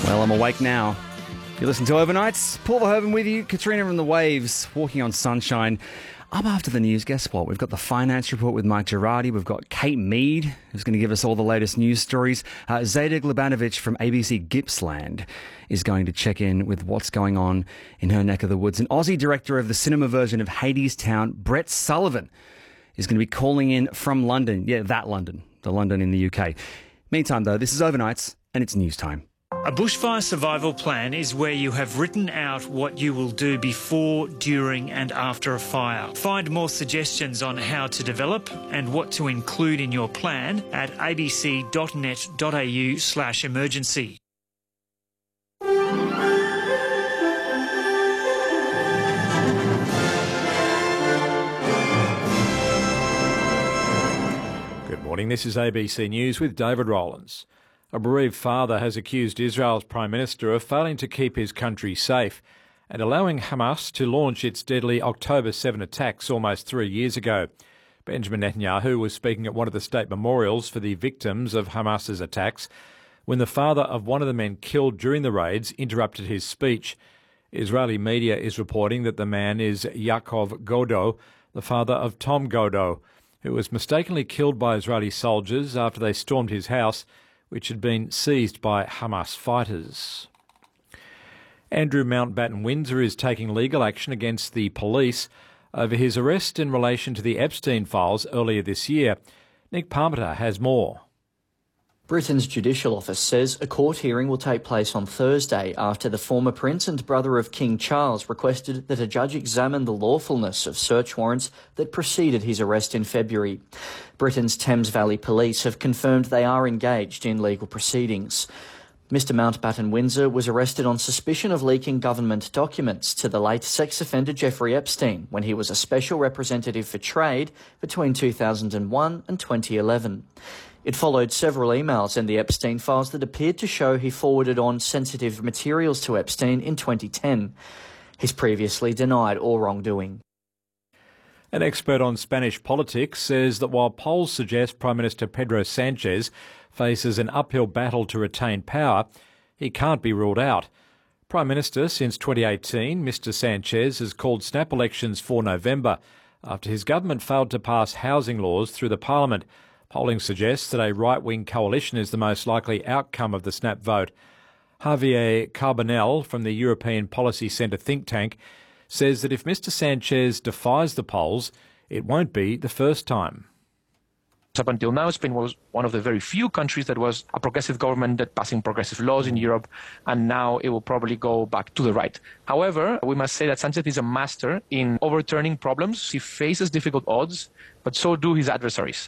Well, I'm awake now. You listen to Overnights. Paul Verhoeven with you. Katrina and the Waves, walking on sunshine. Up after the news, guess what? We've got the finance report with Mike Girardi. We've got Kate Mead, who's going to give us all the latest news stories. Zayda Glebanovic from ABC Gippsland is going to check in with what's going on in her neck of the woods. And Aussie director of the cinema version of Hadestown, Brett Sullivan, is going to be calling in from London. Yeah, that London. The London in the UK. Meantime, though, this is Overnights and it's news time. A bushfire survival plan is where you have written out what you will do before, during and after a fire. Find more suggestions on how to develop and what to include in your plan at abc.net.au/emergency. Good morning, this is ABC News with David Rowlands. A bereaved father has accused Israel's Prime Minister of failing to keep his country safe and allowing Hamas to launch its deadly October 7 attacks almost 3 years ago. Benjamin Netanyahu was speaking at one of the state memorials for the victims of Hamas's attacks when the father of one of the men killed during the raids interrupted his speech. Israeli media is reporting that the man is Yaakov Godo, the father of Tom Godo, who was mistakenly killed by Israeli soldiers after they stormed his house, which had been seized by Hamas fighters. Andrew Mountbatten Windsor is taking legal action against the police over his arrest in relation to the Epstein files earlier this year. Nick Parmenter has more. Britain's Judicial Office says a court hearing will take place on Thursday after the former Prince and brother of King Charles requested that a judge examine the lawfulness of search warrants that preceded his arrest in February. Britain's Thames Valley Police have confirmed they are engaged in legal proceedings. Mr Mountbatten Windsor was arrested on suspicion of leaking government documents to the late sex offender Jeffrey Epstein when he was a special representative for trade between 2001 and 2011. It followed several emails in the Epstein files that appeared to show he forwarded on sensitive materials to Epstein in 2010. He's previously denied all wrongdoing. An expert on Spanish politics says that while polls suggest Prime Minister Pedro Sanchez faces an uphill battle to retain power, he can't be ruled out. Prime Minister since 2018, Mr Sanchez has called snap elections for November after his government failed to pass housing laws through the parliament. Polling suggests that a right-wing coalition is the most likely outcome of the snap vote. Javier Carbonell from the European Policy Centre think tank says that if Mr Sanchez defies the polls, it won't be the first time. Up until now, Spain was one of the very few countries that was a progressive government that passing progressive laws in Europe, and now it will probably go back to the right. However, we must say that Sanchez is a master in overturning problems. He faces difficult odds, but so do his adversaries.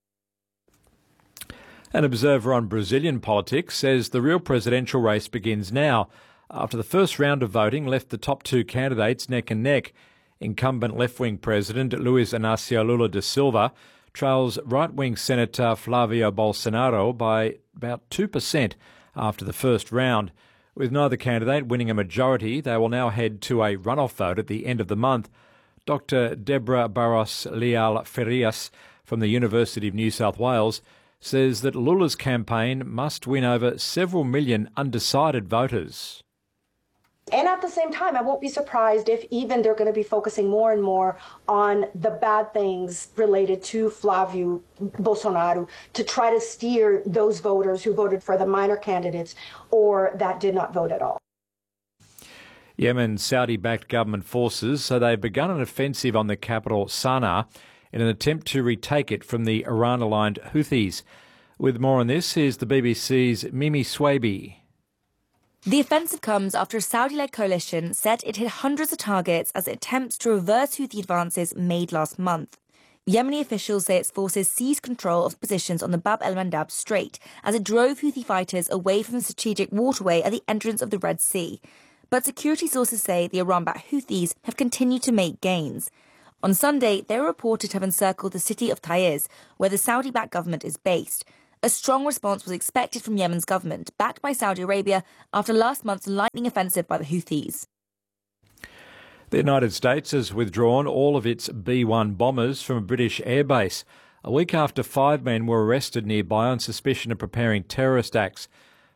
An observer on Brazilian politics says the real presidential race begins now, after the first round of voting left the top two candidates neck and neck. Incumbent left-wing President Luiz Inácio Lula da Silva trails right-wing Senator Flavio Bolsonaro by about 2% after the first round. With neither candidate winning a majority, they will now head to a runoff vote at the end of the month. Dr Deborah Barros Leal Farias from the University of New South Wales says that Lula's campaign must win over several million undecided voters. And at the same time, I won't be surprised if even they're going to be focusing more and more on the bad things related to Flavio Bolsonaro to try to steer those voters who voted for the minor candidates or that did not vote at all. Yemen's Saudi-backed government forces say they've begun an offensive on the capital Sana'a in an attempt to retake it from the Iran-aligned Houthis. With more on this, here's the BBC's Mimi Swaby. The offensive comes after a Saudi-led coalition said it hit hundreds of targets as it attempts to reverse Houthi advances made last month. Yemeni officials say its forces seized control of positions on the Bab el-Mandab Strait as it drove Houthi fighters away from the strategic waterway at the entrance of the Red Sea. But security sources say the Iran-backed Houthis have continued to make gains. On Sunday, they were reported to have encircled the city of Taiz, where the Saudi-backed government is based. A strong response was expected from Yemen's government, backed by Saudi Arabia, after last month's lightning offensive by the Houthis. The United States has withdrawn all of its B-1 bombers from a British airbase, a week after 5 men were arrested nearby on suspicion of preparing terrorist acts.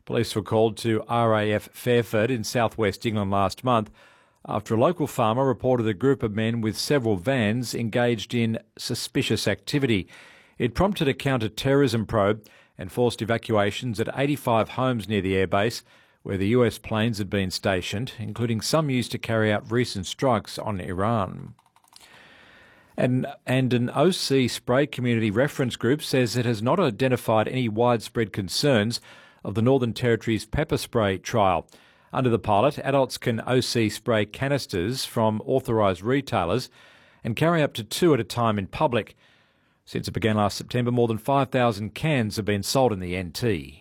Police were called to RAF Fairford in southwest England last month after a local farmer reported a group of men with several vans engaged in suspicious activity. It prompted a counter-terrorism probe and forced evacuations at 85 homes near the airbase where the US planes had been stationed, including some used to carry out recent strikes on Iran. And an OC spray community reference group says it has not identified any widespread concerns of the Northern Territory's pepper spray trial. Under the pilot, adults can OC spray canisters from authorised retailers and carry up to 2 at a time in public. Since it began last September, more than 5,000 cans have been sold in the NT.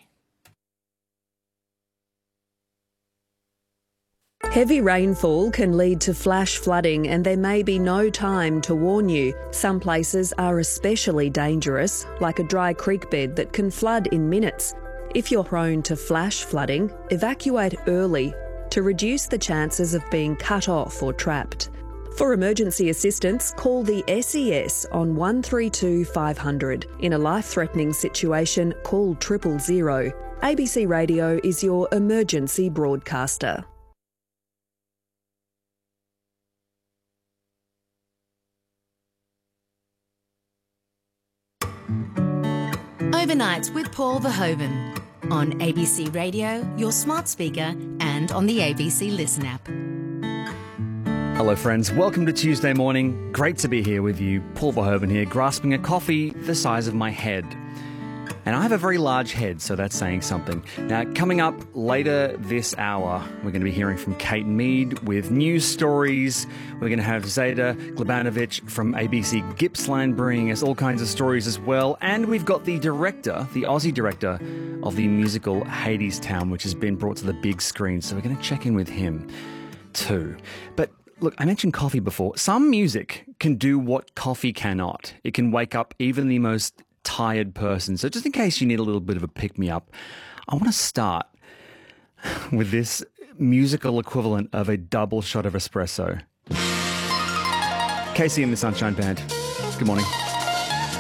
Heavy rainfall can lead to flash flooding and there may be no time to warn you. Some places are especially dangerous, like a dry creek bed that can flood in minutes. If you're prone to flash flooding, evacuate early to reduce the chances of being cut off or trapped. For emergency assistance, call the SES on 132 500. In a life-threatening situation, call 000. ABC Radio is your emergency broadcaster. Overnights with Paul Verhoeven on ABC Radio, your smart speaker, and on the ABC Listen app. Hello friends, welcome to Tuesday morning. Great to be here with you. Paul Verhoeven here, grasping a coffee the size of my head. And I have a very large head, so that's saying something. Now, coming up later this hour, we're going to be hearing from Kate Mead with news stories. We're going to have Zeta Glebanovic from ABC Gippsland bringing us all kinds of stories as well. And we've got the director, the Aussie director of the musical Hadestown, which has been brought to the big screen. So we're going to check in with him too. But look, I mentioned coffee before. Some music can do what coffee cannot. It can wake up even the most tired person. So just in case you need a little bit of a pick-me-up, I want to start with this musical equivalent of a double shot of espresso. Casey and the Sunshine Band. Good morning.